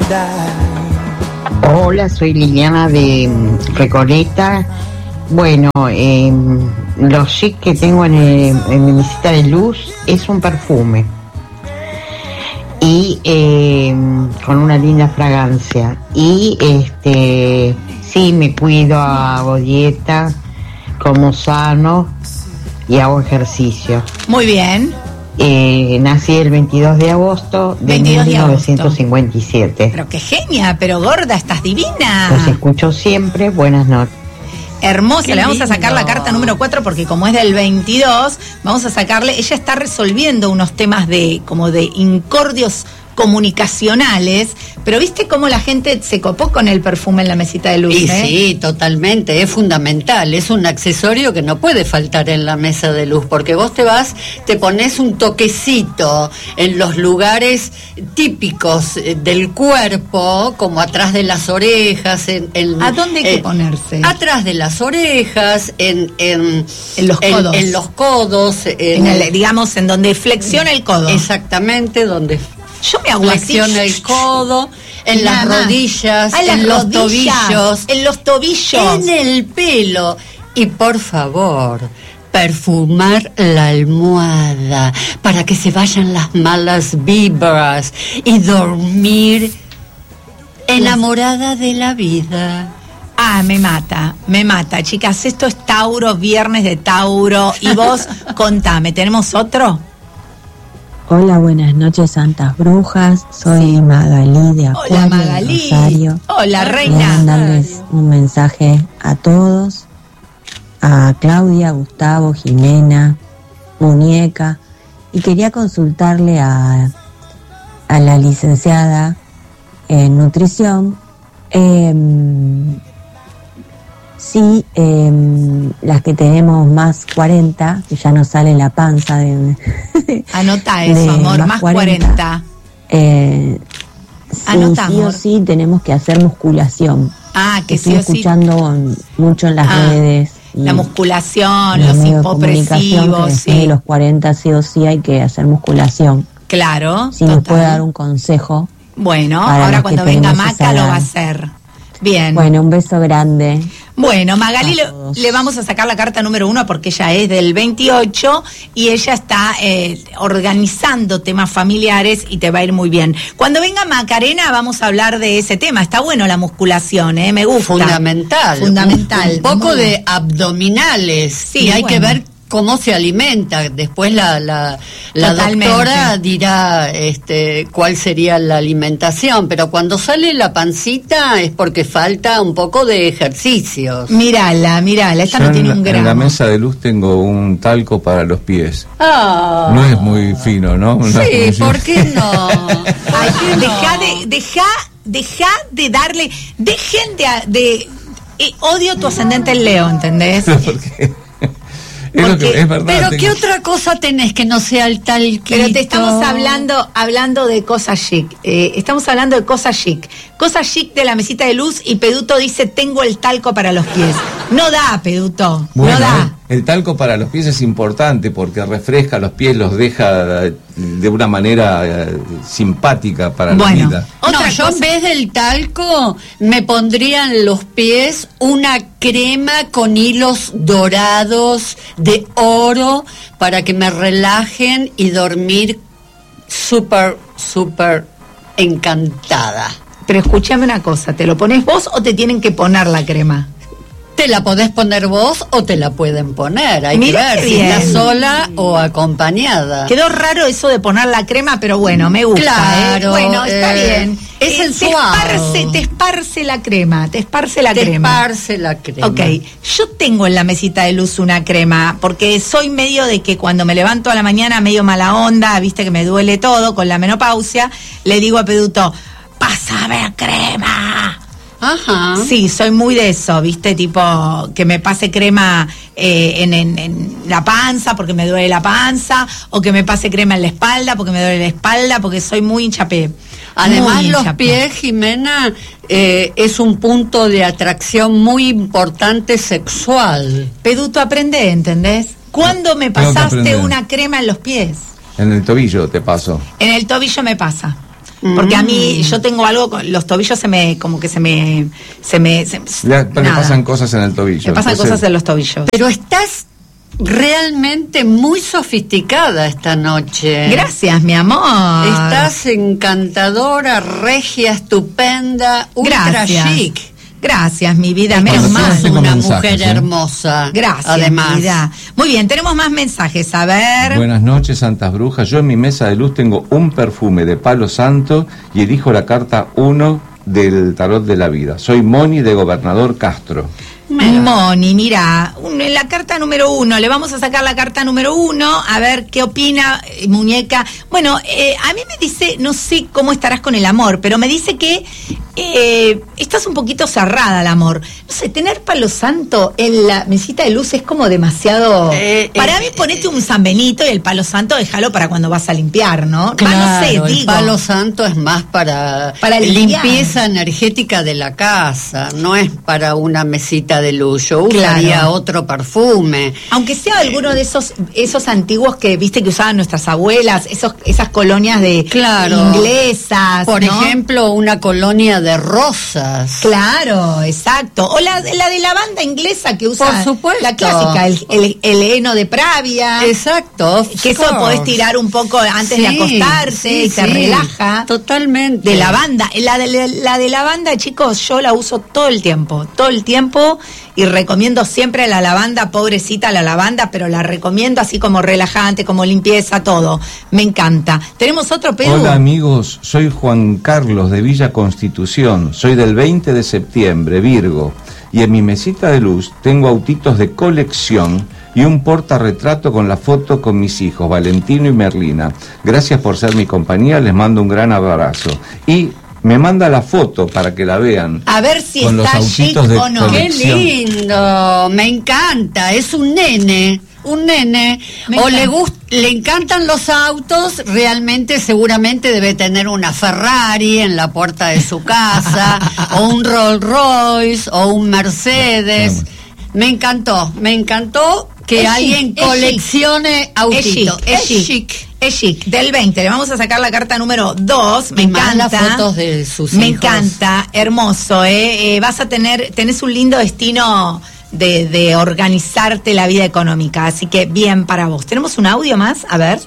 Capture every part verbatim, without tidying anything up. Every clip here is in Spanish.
Hola, soy Liliana de Recoleta. Bueno, eh, lo chic que tengo en, el, en mi mesita de luz es un perfume y eh, con una linda fragancia. Y este sí, me cuido, hago dieta, como sano y hago ejercicio. Muy bien. Eh, nací el veintidós de agosto de mil novecientos cincuenta y siete. Pero qué genia, pero gorda, estás divina. Los escucho siempre, buenas noches. Hermosa, Qué le vamos lindo. a sacar la carta número cuatro porque como es del veintidós, vamos a sacarle, ella está resolviendo unos temas de como de incordios comunicacionales, pero viste cómo la gente se copó con el perfume en la mesita de luz. Y ¿eh? sí, totalmente, es fundamental, es un accesorio que no puede faltar en la mesa de luz, porque vos te vas, te pones un toquecito en los lugares típicos eh, del cuerpo, como atrás de las orejas, en, en ¿A dónde hay que eh, ponerse? Atrás de las orejas, en, en, En los codos. en, en los codos, En el, digamos, en donde flexiona el codo. Exactamente, donde Yo me hago así. flexiona el codo, en Nada las más. rodillas, Ah, en las los rodillas, tobillos, en los tobillos. en el pelo. Y por favor, perfumar la almohada para que se vayan las malas vibras y dormir enamorada de la vida. Ah, me mata, me mata. Chicas, esto es Tauro, viernes de Tauro. Y vos, contame, ¿tenemos otro? Hola, buenas noches, Santas Brujas. Soy Magalí de Acuario, Hola, de Magalí. Rosario. Hola, Quería reina. mandarles un mensaje a todos, a Claudia, Gustavo, Jimena, Muñeca, y quería consultarle a, a la licenciada en nutrición eh, si eh, las que tenemos más cuarenta, que ya nos sale la panza de... Anota eso, de amor, más más cuarenta. cuarenta. Eh, sí, Anota, sí o amor. sí tenemos que hacer musculación. Ah, que Estoy sí o sí. escuchando mucho en las Ah, redes. y La musculación, en los medios de comunicación que hipopresivos, después de sí. los cuarenta sí o sí hay que hacer musculación. Claro, Si nos total. puede dar un consejo. Bueno, para ahora los cuando que venga tenemos Maca esa lo edad. va a hacer. Bien. Bueno, un beso grande. Bueno, Magali a le, todos. le vamos a sacar la carta número uno porque ella es del veintiocho y ella está eh, organizando temas familiares y te va a ir muy bien. Cuando venga Macarena vamos a hablar de ese tema. Está bueno la musculación, ¿eh? Me gusta. Fundamental. Fundamental. Un, un poco Muy de bien. abdominales. Sí, y hay bueno. que ver cómo se alimenta. Después la, la, la Totalmente. doctora dirá este, cuál sería la alimentación, pero cuando sale la pancita es porque falta un poco de ejercicios. Mírala, mírala, esta Yo no en tiene la- un En la gramo. mesa de luz tengo un talco para los pies. Ah. No es muy fino, ¿no? No es Sí, muy- ¿por qué no? Ay, ¿Por qué no? deja de, deja, deja de darle, dejen de, de eh, odio tu ascendente en Leo, ¿entendés? Porque es, lo Porque- que, es verdad. Pero tengo- ¿qué otra cosa tenés que no sea el talquito? Pero te estamos hablando hablando de cosas chic. Eh, estamos hablando de cosas chic. Cosas chic de la mesita de luz y Peduto dice, tengo el talco para los pies. No da, Peduto, Bueno, no da. el talco para los pies es importante porque refresca los pies, los deja eh, de una manera eh, simpática para Bueno. la vida. No, Otra yo cosa- en vez del talco me pondría en los pies una crema con hilos dorados de oro para que me relajen y dormir súper, súper encantada. Pero escúchame una cosa, ¿te lo pones vos o te tienen que poner la crema? Te la podés poner vos o te la pueden poner. Hay Mirá que ver qué si bien. estás sola o acompañada. Quedó raro eso de poner la crema, pero bueno, me gusta. Claro, ¿eh? Bueno, está eh, bien. es Eh, te sensual. esparce, te esparce la crema, te esparce la Te crema. esparce la crema. Ok, yo tengo en la mesita de luz una crema, porque soy medio de que cuando me levanto a la mañana medio mala onda, viste que me duele todo con la menopausia, le digo a Peduto, pásame crema. Ajá. Sí, soy muy de eso, viste, tipo que me pase crema eh, en, en, en la panza porque me duele la panza, o que me pase crema en la espalda porque me duele la espalda, porque soy muy hinchapé. Además, Muy los hinchapé. pies, Jimena, eh, es un punto de atracción muy importante sexual. Peduto, aprende, ¿entendés? ¿Cuándo me Tengo que pasaste aprender. una crema en los pies? En el tobillo te paso. En el tobillo me pasa. Porque a mí, yo tengo algo, con los tobillos se me, como que se me, se me, se, le, le pasan cosas en el tobillo. Me pasan entonces... cosas en los tobillos. Pero estás realmente muy sofisticada esta noche. Gracias, mi amor. Estás encantadora, regia, estupenda, ultra Gracias. chic. Gracias, mi vida, Cuando menos quieras mal. tengo Una mensajes, mujer ¿eh? hermosa. Gracias, además. mi vida. Muy bien, tenemos más mensajes, a ver. Buenas noches, Santas Brujas. Yo en mi mesa de luz tengo un perfume de palo santo y elijo la carta uno del tarot de la vida. Soy Moni de Gobernador Castro. Mira. Moni, mira, un, en la carta número uno, le vamos a sacar la carta número uno, a ver qué opina, eh, muñeca. Bueno, eh, a mí me dice, no sé cómo estarás con el amor, pero me dice que eh, estás un poquito cerrada al amor. No sé, tener palo santo en la mesita de luz es como demasiado... Eh, para eh, mí ponete un San Benito y el palo santo déjalo para cuando vas a limpiar, ¿no? Claro, Ah, no sé, el digo. palo santo es más para, Para limpiar. limpieza energética de la casa, no es para una mesita de luz. Yo usaría Claro. otro perfume. Aunque sea alguno de esos esos antiguos que viste que usaban nuestras abuelas, esos esas colonias de Claro. inglesas, Por ¿no? ejemplo, una colonia de rosas. Claro, exacto. O la, la de lavanda inglesa que usa. Por supuesto. La clásica, el, el, el heno de Pravia. Exacto. of Que eso course. podés tirar un poco antes Sí, de acostarse sí, y te sí, relaja. Totalmente. De lavanda. La de, la de lavanda, chicos, yo la uso todo el tiempo. Todo el tiempo. Y recomiendo siempre la lavanda, pobrecita la lavanda, pero la recomiendo así como relajante, como limpieza, todo. Me encanta. ¿Tenemos otro pedo? Hola amigos, soy Juan Carlos de Villa Constitución. Soy del veinte de septiembre, Virgo. Y en mi mesita de luz tengo autitos de colección y un portarretrato con la foto con mis hijos, Valentino y Merlina. Gracias por ser mi compañía, les mando un gran abrazo. Y me manda la foto para que la vean. A ver si con está los chic autitos de o no. ¡Qué colección. lindo! Me encanta, es un nene, un nene. Me o encanta. le gust- le encantan los autos, realmente seguramente debe tener una Ferrari en la puerta de su casa, o un Rolls Royce, o un Mercedes. Me encantó, me encantó que Es alguien chic, es coleccione Es autitos. chic, es chic. Es chic, del veinte. Le vamos a sacar la carta número dos. Me Y más encanta. las fotos de sus Me hijos. encanta, hermoso, ¿eh? Eh, vas a tener, tenés un lindo destino de, de organizarte la vida económica. Así que bien para vos. ¿Tenemos un audio más? A ver.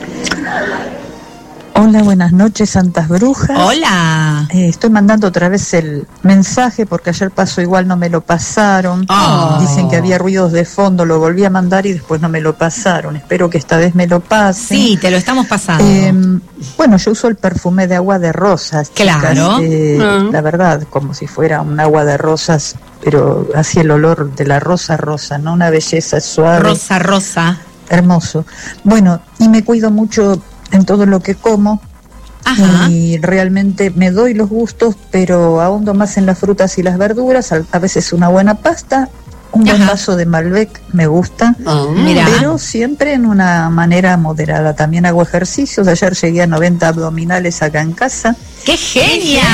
Hola, buenas noches, Santas Brujas. Hola. Eh, estoy mandando otra vez el mensaje porque ayer pasó igual, no me lo pasaron. Oh. Dicen que había ruidos de fondo, lo volví a mandar y después no me lo pasaron. Espero que esta vez me lo pasen. Sí, te lo estamos pasando. Eh, bueno, yo uso el perfume de agua de rosas. chicas. Claro. Eh, Ah. La verdad, como si fuera un agua de rosas, pero así el olor de la rosa rosa, ¿no? Una belleza suave. Rosa, rosa. Hermoso. Bueno, y me cuido mucho en todo lo que como. Ajá. Y realmente me doy los gustos, pero ahondo más en las frutas y las verduras. Al- A veces una buena pasta, un buen Ajá. vaso de Malbec me gusta, Ah, Mira. pero siempre en una manera moderada. También hago ejercicios. Ayer llegué a noventa abdominales acá en casa ¡Qué genia!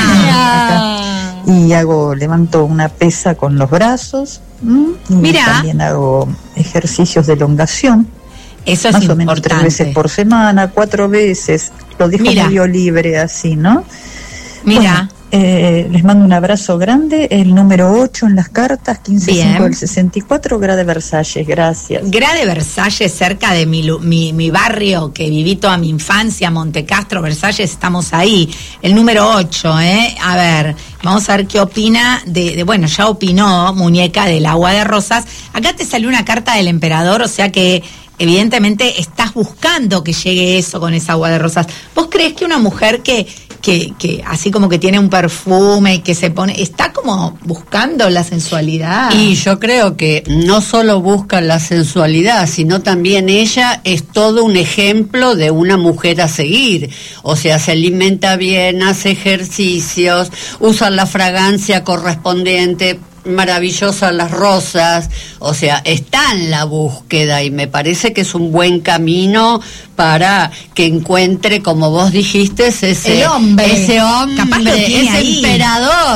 genial. y hago levanto una pesa con los brazos. ¿m? Y Mira. también hago ejercicios de elongación. Eso es Más o menos importante. tres veces por semana, cuatro veces, lo dejo Mira. medio libre así, ¿no? Mira. Bueno, eh, les mando un abrazo grande, el número ocho en las cartas, quince cinco Bien. del sesenta y cuatro, Grade Versalles, gracias. Grade Versalles, cerca de mi, lu- mi, mi barrio, que viví toda mi infancia, Montecastro, Versalles, estamos ahí. El número ocho, ¿eh? A ver, vamos a ver qué opina de, de, bueno, ya opinó, muñeca, del agua de rosas. Acá te salió una carta del emperador, o sea que evidentemente estás buscando que llegue eso con esa agua de rosas. ¿Vos crees que una mujer que, que, que así como que tiene un perfume y que se pone, está como buscando la sensualidad? Y yo creo que no solo busca la sensualidad, sino también ella es todo un ejemplo de una mujer a seguir. O sea, se alimenta bien, hace ejercicios, usa la fragancia correspondiente, maravillosas las rosas, o sea, está en la búsqueda y me parece que es un buen camino para que encuentre, como vos dijiste, ese El hombre. ese hombre, Capaz lo tiene ese ahí. emperador.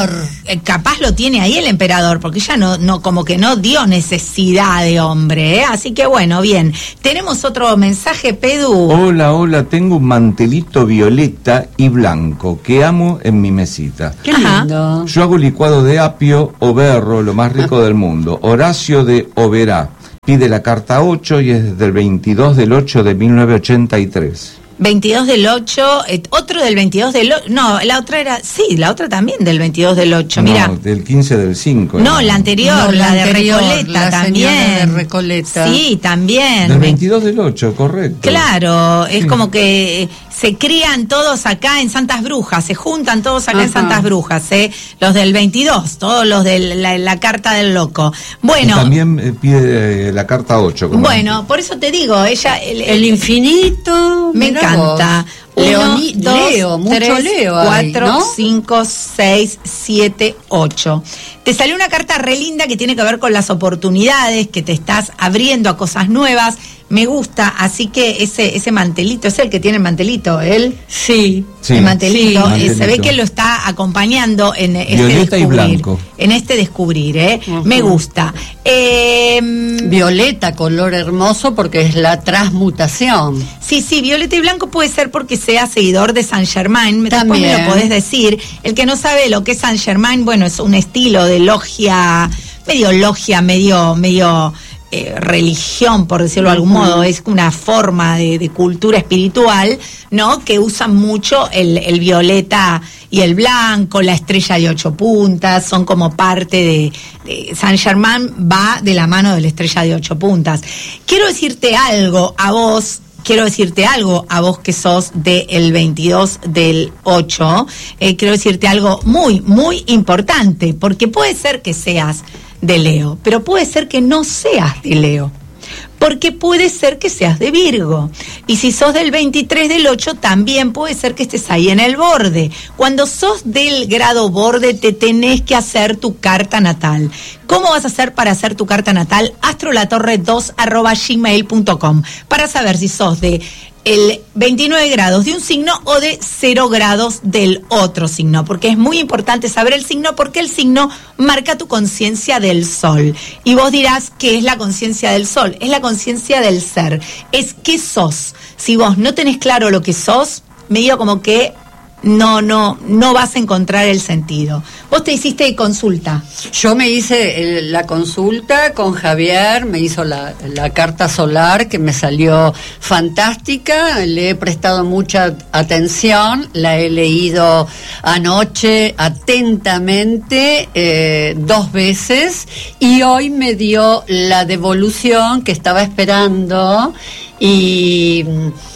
emperador. Eh, capaz lo tiene ahí el emperador, porque ella no, no, como que no dio necesidad de hombre, ¿eh? Así que bueno, bien. Tenemos otro mensaje, Pedu. Hola, hola, tengo un mantelito violeta y blanco que amo en mi mesita. Qué Ajá. lindo. Yo hago licuado de apio o berro, lo más rico del mundo. Horacio de Oberá pide la carta ocho y es del veintidós del ocho de mil novecientos ochenta y tres. veintidós del ocho, eh, otro del veintidós del ocho, no, la otra era, sí, la otra también del veintidós del ocho, mira. No, del quince del cinco. No, ¿no? la anterior, No, la, la de anterior, Recoleta la también. señora de Recoleta. Sí, también. Del Me- veintidós del ocho, correcto. Claro, es Sí. como que se crían todos acá en Santas Brujas, se juntan todos acá en Ajá. Santas Brujas, ¿eh? Los del veintidós, todos los de la, la carta del loco. Y Bueno, también eh, pide eh, la carta ocho. como bueno, por eso te digo, ella... El, El infinito. Me mirá encanta. vos. Leoni- Uno, dos, Leo, mucho tres, Leo hay, cuatro, ¿no? cinco, seis, siete, ocho. Te salió una carta re linda que tiene que ver con las oportunidades, que te estás abriendo a cosas nuevas. Me gusta, así que ese ese mantelito, es el que tiene el mantelito, él. Sí. Sí. El mantelito, Sí. eh, se ve Mantelito. que lo está acompañando en este Violeta y descubrir. blanco. En este descubrir, ¿eh? Ujú. Me gusta. Eh, Violeta, color hermoso porque es la transmutación. Sí, sí, violeta y blanco puede ser porque sea seguidor de Saint Germain. Después me También. lo podés decir. El que no sabe lo que es Saint Germain, bueno, es un estilo de logia, medio logia, medio, medio eh, religión, por decirlo de algún Ujú. modo. Es una forma de, de cultura espiritual, ¿no? Que usan mucho el, el violeta y el blanco, la estrella de ocho puntas, son como parte de, de Saint Germain, va de la mano de la estrella de ocho puntas. Quiero decirte algo a vos. Quiero decirte algo a vos que sos del veintidós del ocho, eh, quiero decirte algo muy, muy importante, porque puede ser que seas de Leo, pero puede ser que no seas de Leo, porque puede ser que seas de Virgo, y si sos del veintitrés del ocho también puede ser que estés ahí en el borde. Cuando sos del grado borde te tenés que hacer tu carta natal. ¿Cómo vas a hacer para hacer tu carta natal? astrolatorre dos arroba gmail punto com, para saber si sos de el veintinueve grados de un signo o de cero grados del otro signo, porque es muy importante saber el signo, porque el signo marca tu conciencia del sol. Y vos dirás, ¿qué es la conciencia del sol? Es la conciencia del ser, es qué sos. Si vos no tenés claro lo que sos, medio como que no, no, no vas a encontrar el sentido. Vos te hiciste consulta. Yo me hice eh, la consulta con Javier, me hizo la, la carta solar que me salió fantástica, le he prestado mucha atención, la he leído anoche atentamente eh, dos veces y hoy me dio la devolución que estaba esperando y...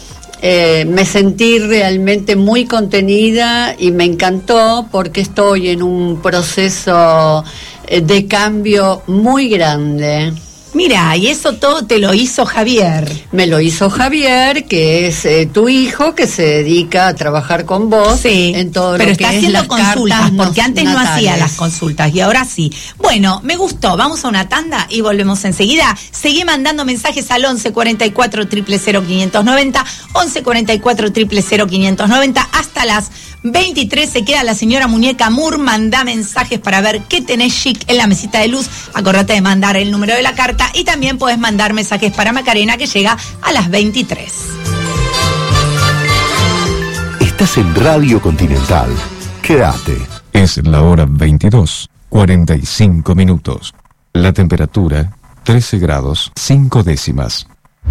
Eh, me sentí realmente muy contenida y me encantó porque estoy en un proceso eh, de cambio muy grande. Mira, y eso todo te lo hizo Javier. Me lo hizo Javier, que es eh, tu hijo, que se dedica a trabajar con vos Sí, en todo pero lo está que es haciendo las consultas, cartas porque antes no natales. hacía las consultas y ahora sí. Bueno, me gustó, vamos a una tanda y volvemos enseguida. Seguí mandando mensajes al once cuarenta y cuatro, cero cero cero, quinientos noventa, once cuarenta y cuatro, cero cero cero, quinientos noventa, hasta las veintitrés se queda la señora Muñeca Moore. Manda mensajes para ver qué tenés chic en la mesita de luz. Acordate de mandar el número de la carta y también podés mandar mensajes para Macarena, que llega a las veintitrés. Estás en Radio Continental. Quédate. Es la hora veintidós, cuarenta y cinco minutos. La temperatura, trece grados, cinco décimas.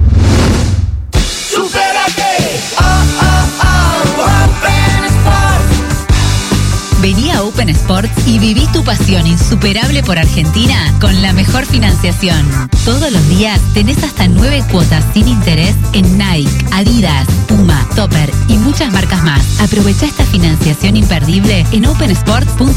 Vení a Open Sports y viví tu pasión insuperable por Argentina con la mejor financiación. Todos los días tenés hasta nueve cuotas sin interés en Nike, Adidas, Puma, Topper y muchas marcas más. Aprovecha esta financiación imperdible en open sports punto